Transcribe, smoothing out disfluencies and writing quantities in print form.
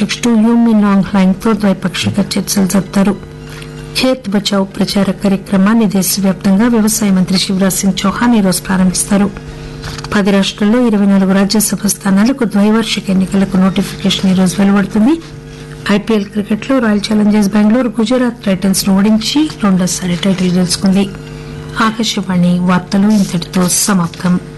అధ్యకుడు యూమిన్ లాంగ్ హ్లాంగ్ తో ద్వైపాక్షిక చర్చలు జరుపుతారు. ఖేత్ బచావ్ ప్రచార కార్యక్రమాన్ని దేశవ్యాప్తంగా వ్యవసాయ మంత్రి శివరాజ్ సింగ్ చౌహాన్ ఈరోజు ప్రారంభిస్తారు. 10 రాష్ట్రాల్లో 24 రాజ్యసభ స్థానాలకు ద్వైవార్షిక ఎన్నికలకు నోటిఫికేషన్ ఈరోజు వెలువడుతుంది. ఐపీఎల్ క్రికెట్ లో royal Challengers Bengaluru Gujarat Titans ను ఓడించి రెండోసారి టైటిల్ గెలుచుకుంది. ఆకాశవాణి వార్తలు ఇంతటితో సమాప్తం.